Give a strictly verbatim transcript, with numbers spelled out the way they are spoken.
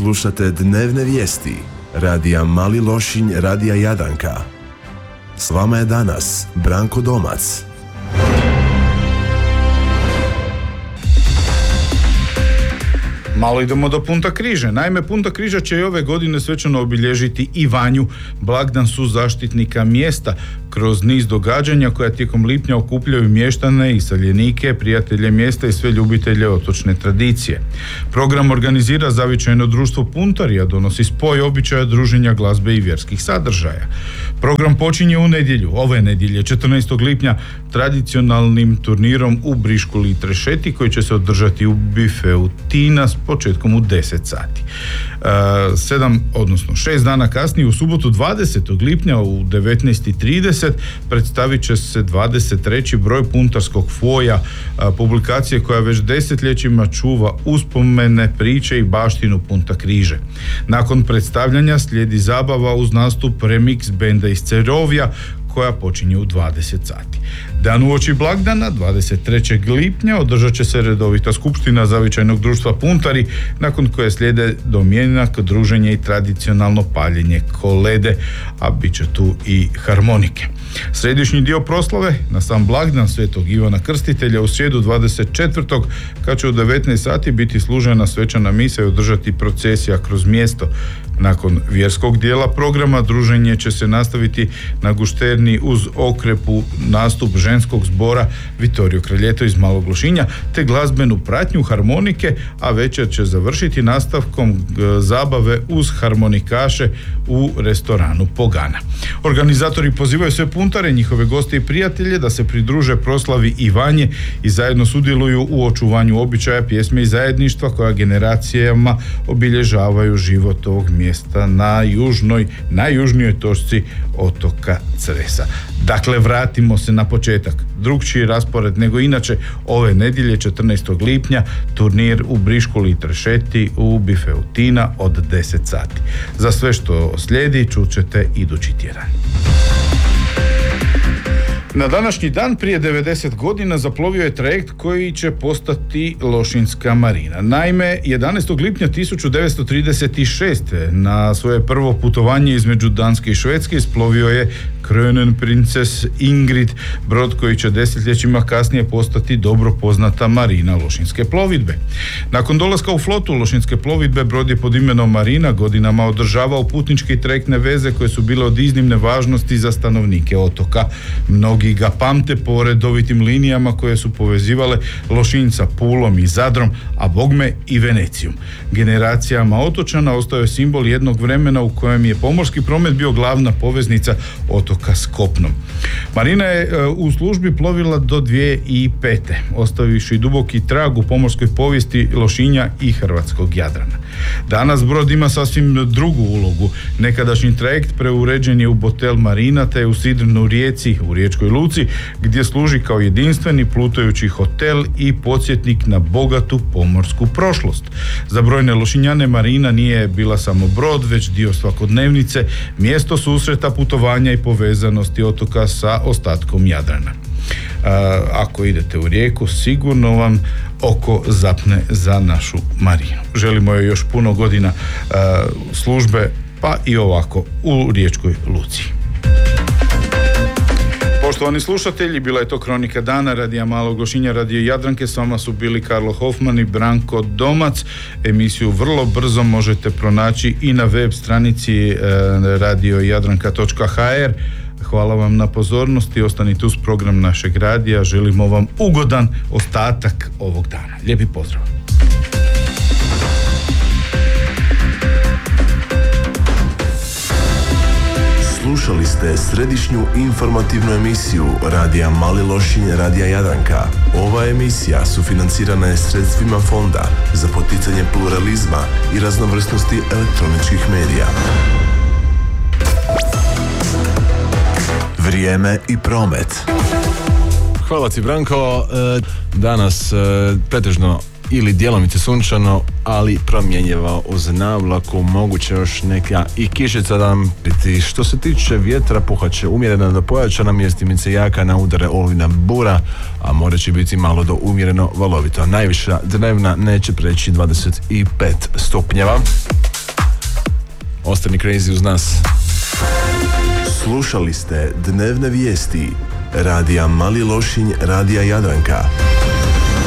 Slušate dnevne vijesti radija Mali Lošinj, radija Jadranka. S vama je danas Branko Domac. Malo idemo do Punta Križe. Naime, Punta Križa će i ove godine svečano obilježiti Ivanju, blagdan su zaštitnika mjesta, kroz niz događanja koja tijekom lipnja okupljaju mještane i seljenike, prijatelje mjesta i sve ljubitelje otočne tradicije. Program organizira zavičajno društvo Puntarija, donosi spoj običaja, druženja, glazbe i vjerskih sadržaja. Program počinje u nedjelju, ove nedjelje, četrnaestog lipnja, tradicionalnim turnirom u Briškuli i Trešeti, koji će se održati u bifeu Tina s početkom u deset sati. E, sedam, odnosno šest dana kasnije, u subotu dvadesetog lipnja u devetnaest i trideset predstavit će se dvadeset treći broj puntarskog foja, a, publikacije koja već desetljećima čuva uspomene, priče i baštinu Punta Križe. Nakon predstavljanja slijedi zabava uz nastup remix benda iz Cerovija, koja počinje u dvadeset sati. Dan uoči blagdana, dvadeset trećeg lipnja, održat će se redovita skupština zavičajnog društva Puntari, nakon koje slijede domjenak, druženje i tradicionalno paljenje kolede, a bit će tu i harmonike. Središnji dio proslave na sam blagdan Svetog Ivana Krstitelja u srijedu dvadeset četvrtog kad će u devetnaest sati biti služena svečana misa i održati procesija kroz mjesto. Nakon vjerskog dijela programa druženje će se nastaviti na Gušterni uz okrepu nastup ženskog zbora Vittorio Kraljeto iz Malog Lošinja te glazbenu pratnju harmonike, a večer će završiti nastavkom zabave uz harmonikaše u restoranu Pogana. Organizatori pozivaju sve puntare, njihove goste i prijatelje da se pridruže proslavi Ivanje i zajedno sudjeluju u očuvanju običaja, pjesme i zajedništva koja generacijama obilježavaju život ovog mjesta na južnoj, najjužnijoj točci otoka Cresa. Dakle, vratimo se na početak. Drukčiji raspored nego inače ove nedjelje četrnaestog lipnja, turnir u Briškuli i Trešeti u bifeu Tina od deset sati. Za sve što slijedi čućete idući tjedan. Na današnji dan prije devedeset godina zaplovio je trajekt koji će postati Lošinjska marina. Naime, jedanaestog lipnja tisuću devetsto trideset šeste na svoje prvo putovanje između Danske i Švedske isplovio je Kronprinces Ingrid, brod koji će desetljećima kasnije postati dobro poznata marina Lošinjske plovidbe. Nakon dolaska u flotu Lošinjske plovidbe, brod je pod imenom Marina godinama održavao putničke i trajektne veze koje su bile od iznimne važnosti za stanovnike otoka. Mnogi ga pamte po redovitim linijama koje su povezivale Lošinjca Pulom i Zadrom, a bogme i Venecijom. Generacijama otočana ostao je simbol jednog vremena u kojem je pomorski promet bio glavna poveznica otoka s kopnom. Marina je u službi plovila do dvije tisuće pete, ostavivši duboki trag u pomorskoj povijesti Lošinja i hrvatskog Jadrana. Danas brod ima sasvim drugu ulogu. Nekadašnji trajekt preuređen je u Botel Marina te u Sidrnu Rijeci u Riječkoj luci, gdje služi kao jedinstveni plutajući hotel i podsjetnik na bogatu pomorsku prošlost. Za brojne Lošinjane Marina nije bila samo brod, već dio svakodnevnice, mjesto susreta, putovanja i povezanosti otoka sa ostatkom Jadrana. A, ako idete u Rijeku, sigurno vam oko zapne za našu marinu. Želimo joj još puno godina a, službe, pa i ovako u Riječkoj luci. Poštovani slušatelji, bila je to Kronika dana radija Malog Lošinja, radio Jadranke. S vama su bili Karlo Hofman i Branko Domac. Emisiju vrlo brzo možete pronaći i na web stranici e, radio jadranka točka ha er. Hvala vam na pozornosti, ostanite uz program našeg radija. Želimo vam ugodan ostatak ovog dana. Lijepi pozdrav. Slušali ste središnju informativnu emisiju radija Mali Lošinj, radija Jadranka. Ova emisija sufinancirana je sredstvima Fonda za poticanje pluralizma i raznovrsnosti elektroničkih medija. Vrijeme i promet. Hvala ti, Branko. Danas pretežno ili djelomice sunčano, ali promjenjivo uz navlaku, moguće još neka i kišica da nam biti. Što se tiče vjetra, puhaće umjereno do pojačana, mjestimice jaka na udare olujna bura, a more će biti malo do umjereno valovito. Najviša dnevna neće preći dvadeset pet stupnjeva. ostani crazy uz nas. Slušali ste dnevne vijesti Radija Mali Lošinj, Radija Jadranka.